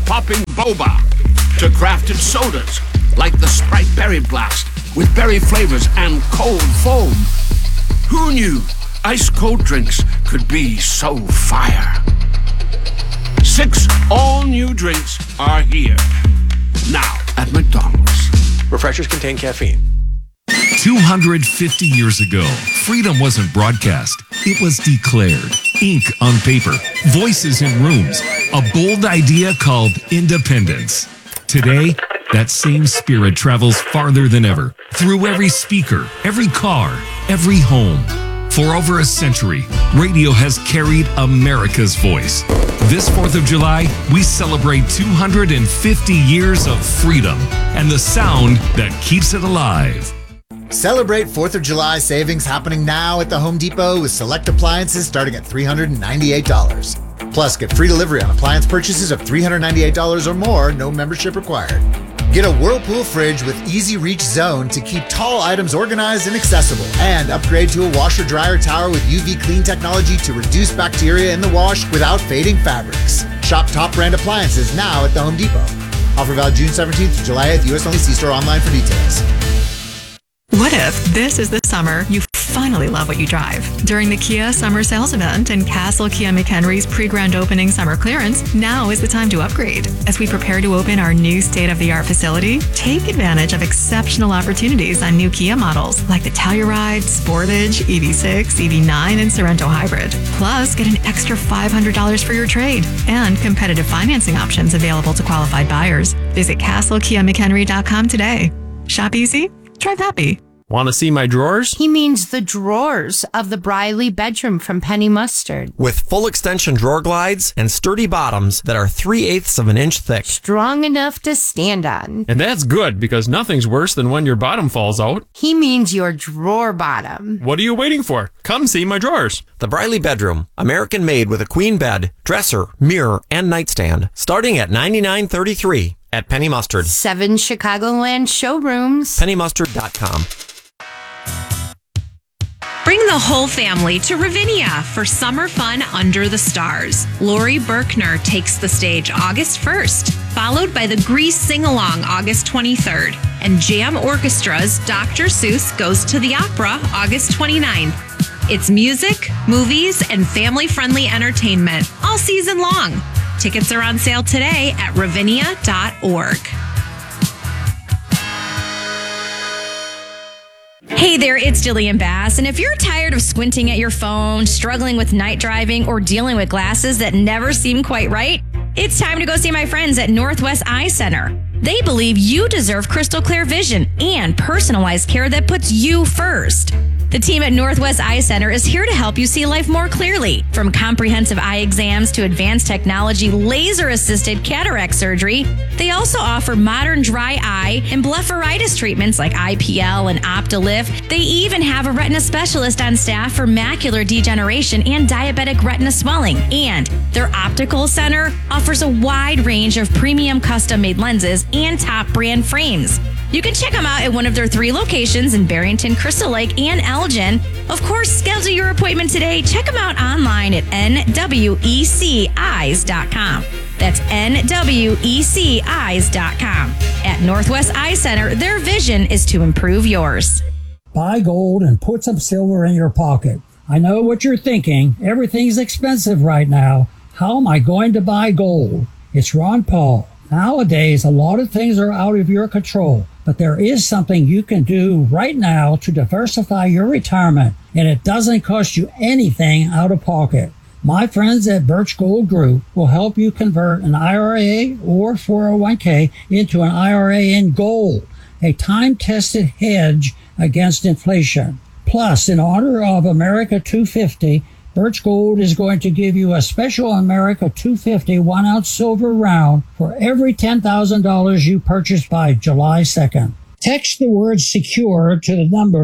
popping boba to crafted sodas like the Sprite Berry Blast with berry flavors and cold foam. Who knew ice-cold drinks could be so fire? 6 all-new drinks are here. Now at McDonald's. Refreshers contain caffeine. 250 years ago, freedom wasn't broadcast. It was declared. Ink on paper, voices in rooms, a bold idea called independence. Today, that same spirit travels farther than ever, through every speaker, every car, every home. For over a century, radio has carried America's voice. This 4th of July, we celebrate 250 years of freedom and the sound that keeps it alive. Celebrate 4th of July savings happening now at the Home Depot with select appliances starting at $398. Plus, get free delivery on appliance purchases of $398 or more, no membership required. Get a Whirlpool fridge with Easy Reach Zone to keep tall items organized and accessible. And upgrade to a washer-dryer tower with UV clean technology to reduce bacteria in the wash without fading fabrics. Shop top brand appliances now at the Home Depot. Offer valid June 17th to July 8th, U.S. only. See store online for details. What if this is the summer you finally love what you drive? During the Kia Summer Sales Event and Castle Kia McHenry's pre-grand opening summer clearance, now is the time to upgrade. As we prepare to open our new state-of-the-art facility, take advantage of exceptional opportunities on new Kia models like the Telluride, Sportage, EV6, EV9, and Sorento Hybrid. Plus, get an extra $500 for your trade and competitive financing options available to qualified buyers. Visit CastleKiaMcHenry.com today. Shop easy, drive happy. Want to see my drawers? He means the drawers of the Briley bedroom from Penny Mustard. With full extension drawer glides and sturdy bottoms that are 3/8 of an inch thick. Strong enough to stand on. And that's good, because nothing's worse than when your bottom falls out. He means your drawer bottom. What are you waiting for? Come see my drawers. The Briley bedroom, American made with a queen bed, dresser, mirror, and nightstand, starting at $99.33 at Penny Mustard. 7 Chicagoland showrooms. PennyMustard.com. Bring the whole family to Ravinia for summer fun under the stars. Lori Berkner takes the stage August 1st, followed by the Grease Sing-Along August 23rd, and Jam Orchestra's Dr. Seuss Goes to the Opera August 29th. It's music, movies, and family-friendly entertainment all season long. Tickets are on sale today at ravinia.org. Hey there, it's Jillian Bass, and if you're tired of squinting at your phone, struggling with night driving, or dealing with glasses that never seem quite right, it's time to go see my friends at Northwest Eye Center. They believe you deserve crystal clear vision and personalized care that puts you first. The team at Northwest Eye Center is here to help you see life more clearly. From comprehensive eye exams to advanced technology laser-assisted cataract surgery, they also offer modern dry eye and blepharitis treatments like IPL and Optilift. They even have a retina specialist on staff for macular degeneration and diabetic retina swelling. And their optical center offers a wide range of premium custom-made lenses and top brand frames. You can check them out at one of their 3 locations in Barrington, Crystal Lake, and Elgin. Of course, schedule your appointment today. Check them out online at nweceyes.com. That's nweceyes.com. At Northwest Eye Center, their vision is to improve yours. Buy gold and put some silver in your pocket. I know what you're thinking. Everything's expensive right now. How am I going to buy gold? It's Ron Paul. Nowadays, a lot of things are out of your control, but there is something you can do right now to diversify your retirement, and it doesn't cost you anything out of pocket. My friends at Birch Gold Group will help you convert an IRA or 401k into an IRA in gold, a time-tested hedge against inflation. Plus, in honor of America 250, Birch Gold is going to give you a special America 250 1-ounce silver round for every $10,000 you purchase by July 2nd. Text the word SECURE to the number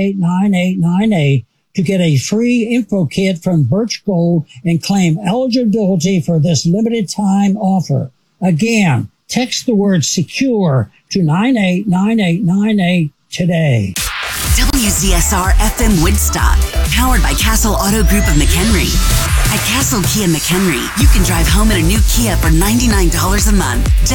989898 to get a free info kit from Birch Gold and claim eligibility for this limited time offer. Again, text the word SECURE to 989898 today. WZSR FM Woodstock, powered by Castle Auto Group of McHenry. At Castle Kia McHenry, you can drive home in a new Kia for $99 a month.